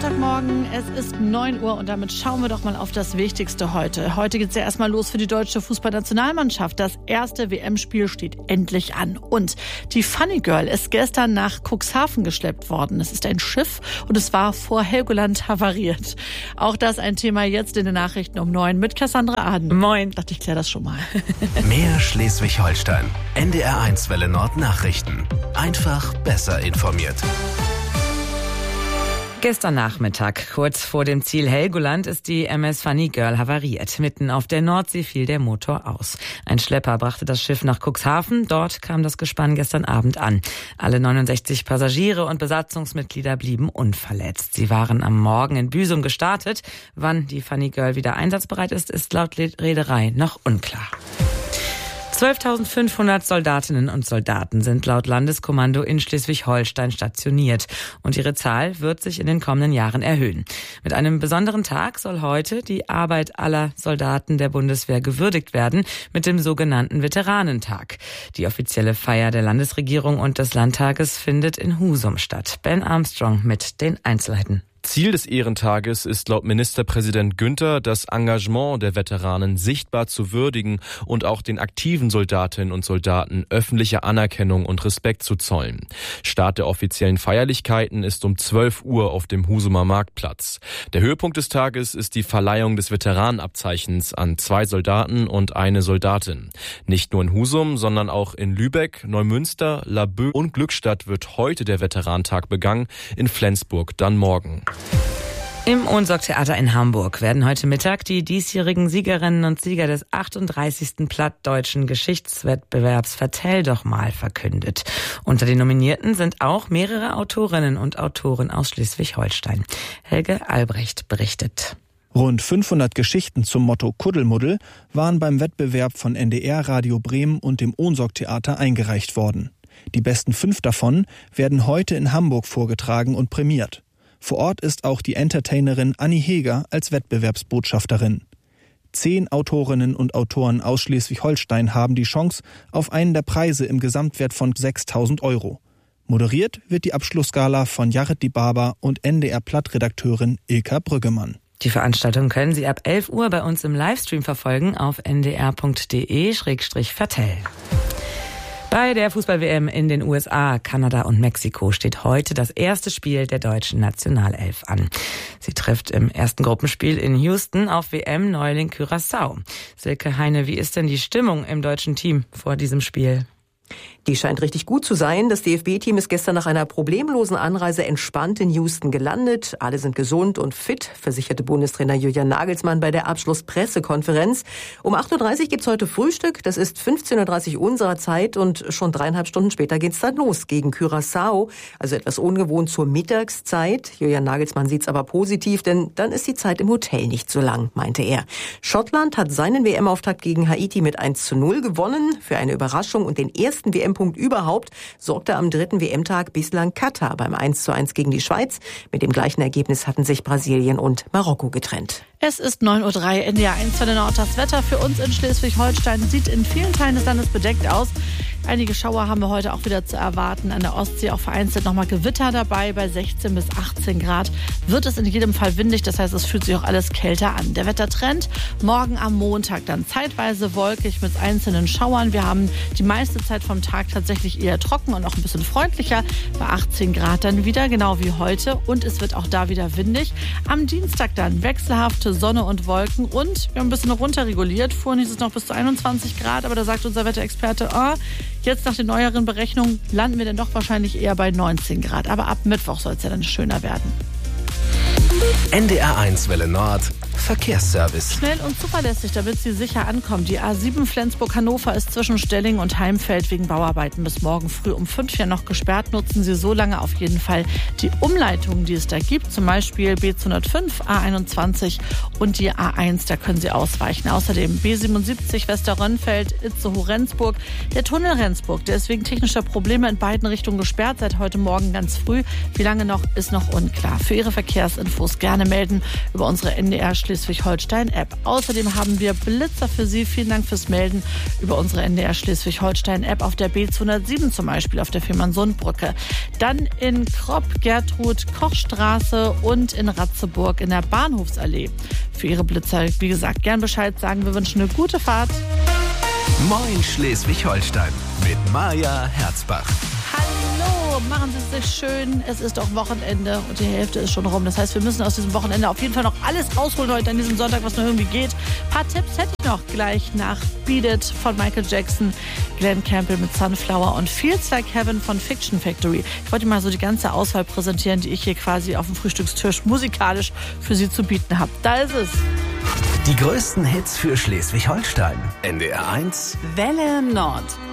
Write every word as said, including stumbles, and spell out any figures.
Montagmorgen, es ist neun Uhr und damit schauen wir doch mal auf das Wichtigste heute. Heute geht es ja erstmal los für die deutsche Fußballnationalmannschaft. Das erste W M-Spiel steht endlich an. Und die Funny Girl ist gestern nach Cuxhaven geschleppt worden. Es ist ein Schiff und es war vor Helgoland havariert. Auch das ein Thema jetzt in den Nachrichten um neun mit Cassandra Aden. Moin. Ich dachte, ich kläre das schon mal. Mehr Schleswig-Holstein. N D R eins Welle Nord Nachrichten. Einfach besser informiert. Gestern Nachmittag, kurz vor dem Ziel Helgoland, ist die M S Funny Girl havariert. Mitten auf der Nordsee fiel der Motor aus. Ein Schlepper brachte das Schiff nach Cuxhaven. Dort kam das Gespann gestern Abend an. Alle neunundsechzig Passagiere und Besatzungsmitglieder blieben unverletzt. Sie waren am Morgen in Büsum gestartet. Wann die Funny Girl wieder einsatzbereit ist, ist laut Reederei noch unklar. zwölftausendfünfhundert Soldatinnen und Soldaten sind laut Landeskommando in Schleswig-Holstein stationiert. Und ihre Zahl wird sich in den kommenden Jahren erhöhen. Mit einem besonderen Tag soll heute die Arbeit aller Soldaten der Bundeswehr gewürdigt werden, mit dem sogenannten Veteranentag. Die offizielle Feier der Landesregierung und des Landtages findet in Husum statt. Ben Armstrong mit den Einzelheiten. Ziel des Ehrentages ist laut Ministerpräsident Günther, das Engagement der Veteranen sichtbar zu würdigen und auch den aktiven Soldatinnen und Soldaten öffentliche Anerkennung und Respekt zu zollen. Start der offiziellen Feierlichkeiten ist um zwölf Uhr auf dem Husumer Marktplatz. Der Höhepunkt des Tages ist die Verleihung des Veteranenabzeichens an zwei Soldaten und eine Soldatin. Nicht nur in Husum, sondern auch in Lübeck, Neumünster, Laboe und Glückstadt wird heute der Veteranentag begangen, in Flensburg dann morgen. Im Ohnsorg-Theater in Hamburg werden heute Mittag die diesjährigen Siegerinnen und Sieger des achtunddreißigsten Plattdeutschen Geschichtswettbewerbs Vertell doch mal verkündet. Unter den Nominierten sind auch mehrere Autorinnen und Autoren aus Schleswig-Holstein. Helge Albrecht berichtet. Rund fünfhundert Geschichten zum Motto Kuddelmuddel waren beim Wettbewerb von N D R Radio Bremen und dem Ohnsorg-Theater eingereicht worden. Die besten fünf davon werden heute in Hamburg vorgetragen und prämiert. Vor Ort ist auch die Entertainerin Anni Heger als Wettbewerbsbotschafterin. Zehn Autorinnen und Autoren aus Schleswig-Holstein haben die Chance auf einen der Preise im Gesamtwert von sechstausend Euro. Moderiert wird die Abschlussgala von Jared Dibaba und N D R-Platt-Redakteurin Ilka Brüggemann. Die Veranstaltung können Sie ab elf Uhr bei uns im Livestream verfolgen auf n d r punkt d e slash vertell. Bei der Fußball-W M in den U S A, Kanada und Mexiko steht heute das erste Spiel der deutschen Nationalelf an. Sie trifft im ersten Gruppenspiel in Houston auf W M-Neuling Curaçao. Silke Heine, wie ist denn die Stimmung im deutschen Team vor diesem Spiel? Die scheint richtig gut zu sein. Das D F B-Team ist gestern nach einer problemlosen Anreise entspannt in Houston gelandet. Alle sind gesund und fit, versicherte Bundestrainer Julian Nagelsmann bei der Abschlusspressekonferenz. Um acht Uhr dreißig gibt's heute Frühstück. Das ist fünfzehn Uhr dreißig unserer Zeit und schon dreieinhalb Stunden später geht's dann los gegen Curaçao. Also etwas ungewohnt zur Mittagszeit. Julian Nagelsmann sieht's aber positiv, denn dann ist die Zeit im Hotel nicht so lang, meinte er. Schottland hat seinen W M-Auftakt gegen Haiti mit eins zu null gewonnen. Für eine Überraschung und den ersten W M Punkt überhaupt sorgte am dritten W M-Tag bislang Katar beim eins zu eins gegen die Schweiz. Mit dem gleichen Ergebnis hatten sich Brasilien und Marokko getrennt. Es ist neun Uhr drei, N D R eins Welle Nord. Das Wetter für uns in Schleswig-Holstein sieht in vielen Teilen des Landes bedeckt aus. Einige Schauer haben wir heute auch wieder zu erwarten. An der Ostsee auch vereinzelt nochmal Gewitter dabei. Bei sechzehn bis achtzehn Grad wird es in jedem Fall windig. Das heißt, es fühlt sich auch alles kälter an. Der Wettertrend morgen am Montag dann zeitweise wolkig mit einzelnen Schauern. Wir haben die meiste Zeit vom Tag tatsächlich eher trocken und auch ein bisschen freundlicher. Bei achtzehn Grad dann wieder, genau wie heute. Und es wird auch da wieder windig. Am Dienstag dann wechselhafte Sonne und Wolken. Und wir haben ein bisschen runterreguliert. Vorhin hieß es noch bis zu einundzwanzig Grad. Aber da sagt unser Wetterexperte, oh, jetzt nach den neueren Berechnungen landen wir dann doch wahrscheinlich eher bei neunzehn Grad. Aber ab Mittwoch soll es ja dann schöner werden. N D R eins Welle Nord Verkehrsservice. Schnell und zuverlässig, damit Sie sicher ankommen. Die A sieben Flensburg-Hannover ist zwischen Stelling und Heimfeld wegen Bauarbeiten bis morgen früh um fünf ja noch gesperrt. Nutzen Sie so lange auf jeden Fall die Umleitungen, die es da gibt. Zum Beispiel B zweihundertfünf, A einundzwanzig und die A eins. Da können Sie ausweichen. Außerdem B siebenundsiebzig Westerrönfeld, Itzehoe-Rendsburg. Der Tunnel Rendsburg, der ist wegen technischer Probleme in beiden Richtungen gesperrt. Seit heute Morgen ganz früh. Wie lange noch, ist noch unklar. Für Ihre Verkehrsinfos gerne melden über unsere N D R Schleswig-Holstein-App. Außerdem haben wir Blitzer für Sie. Vielen Dank fürs Melden über unsere N D R Schleswig-Holstein-App auf der B zweihundertsieben zum Beispiel, auf der Fehmarnsundbrücke. Dann in Kropp, Gertrud-Koch-Straße und in Ratzeburg in der Bahnhofsallee. Für Ihre Blitzer, wie gesagt, gern Bescheid sagen. Wir wünschen eine gute Fahrt. Moin Schleswig-Holstein mit Maja Herzbach. Hallo, machen Sie es sich schön. Es ist doch Wochenende und die Hälfte ist schon rum. Das heißt, wir müssen aus diesem Wochenende auf jeden Fall noch alles rausholen heute an diesem Sonntag, was nur irgendwie geht. Ein paar Tipps hätte ich noch gleich nach Beat It von Michael Jackson, Glenn Campbell mit Sunflower und Feels Like Heaven von Fiction Factory. Ich wollte mal so die ganze Auswahl präsentieren, die ich hier quasi auf dem Frühstückstisch musikalisch für Sie zu bieten habe. Da ist es. Die größten Hits für Schleswig-Holstein. N D R eins Welle Nord.